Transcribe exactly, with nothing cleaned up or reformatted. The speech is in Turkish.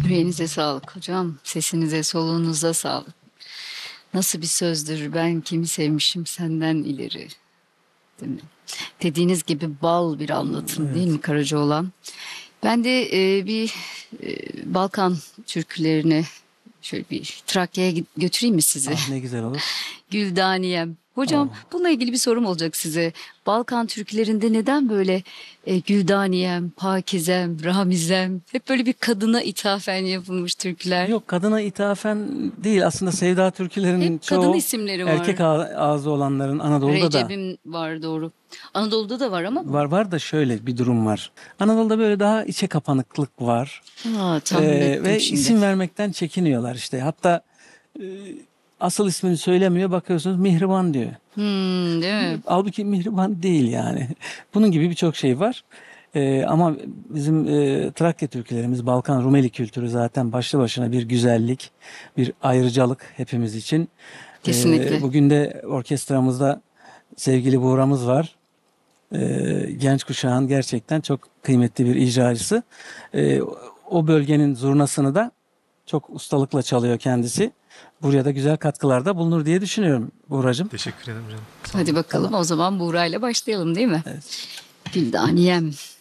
Yüreğinize sağlık hocam. Sesinize, soluğunuza sağlık. Nasıl bir sözdür? Ben kimi sevmişim senden ileri. Değil mi? Dediğiniz gibi bal bir anlatım değil Evet. mi Karacaoğlan? Ben de e, bir e, Balkan türkülerine şöyle bir Trakya'ya git- götüreyim mi sizi? Ah, ne güzel olur. Güldaniyem. Hocam Oh. bununla ilgili bir sorum olacak size. Balkan türkülerinde neden böyle e, Güldaniyem, Pakizem, Ramizem hep böyle bir kadına ithafen yapılmış türküler? Yok, kadına ithafen değil. Aslında Sevda türkülerinin Hep kadın çoğu isimleri var. erkek ağ- ağzı olanların Anadolu'da da Recep'im var doğru. Anadolu'da da var ama var var da şöyle bir durum var. Anadolu'da böyle daha içe kapanıklık var. ha, tahmin Ee, ettim ve şimdi. isim vermekten çekiniyorlar işte. Hatta e, asıl ismini söylemiyor, bakıyorsunuz Mihriban diyor. Hmm, değil mi? Halbuki Mihriban değil yani. Bunun gibi birçok şey var. Ee, ama bizim e, Trakya türkülerimiz, Balkan Rumeli kültürü zaten başlı başına bir güzellik, bir ayrıcalık hepimiz için. Ee, Kesinlikle. bugün de orkestramızda sevgili Buğra'mız var. Ee, genç kuşağın gerçekten çok kıymetli bir icracısı. Ee, o bölgenin zurnasını da çok ustalıkla çalıyor kendisi. Buraya da güzel katkılarda bulunur diye düşünüyorum Buğra'cığım. Teşekkür ederim canım. Sağ olun. Hadi bakalım Tamam. o zaman Buğra'yla başlayalım değil mi? Evet. Güldaniyem.